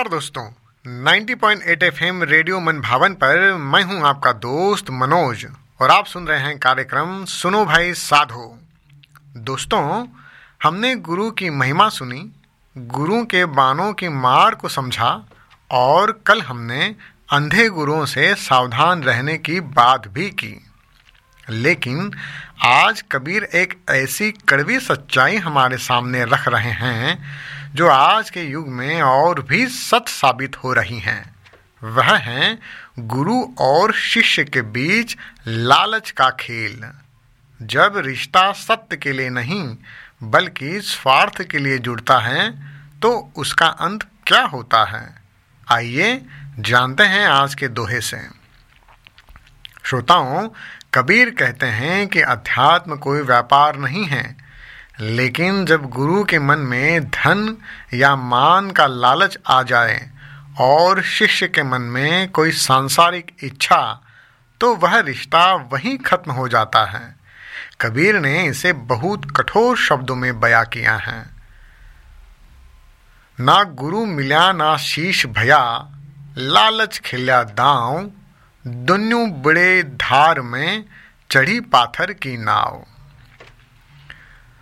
नमस्कार दोस्तों, 90.8 FM radio मन भावन पर मैं हूं आपका दोस्त मनोज और आप सुन रहे हैं कार्यक्रम सुनो भाई साधो। दोस्तों, हमने गुरु की महिमा सुनी, गुरु के बाणों की मार को समझा और कल हमने अंधे गुरुओं से सावधान रहने की बात भी की। लेकिन आज कबीर एक ऐसी कड़वी सच्चाई हमारे सामने रख रहे हैं जो आज के युग में और भी सच साबित हो रही हैं। वह है गुरु और शिष्य के बीच लालच का खेल। जब रिश्ता सत्य के लिए नहीं बल्कि स्वार्थ के लिए जुड़ता है तो उसका अंत क्या होता है, आइए जानते हैं आज के दोहे से। श्रोताओं, कबीर कहते हैं कि अध्यात्म कोई व्यापार नहीं है, लेकिन जब गुरु के मन में धन या मान का लालच आ जाए और शिष्य के मन में कोई सांसारिक इच्छा, तो वह रिश्ता वहीं खत्म हो जाता है। कबीर ने इसे बहुत कठोर शब्दों में बयां किया है। ना गुरु मिल्या ना शीश भया, लालच खिल्या दांव, दुन्नु बड़े धार में चढ़ी पाथर की नाव।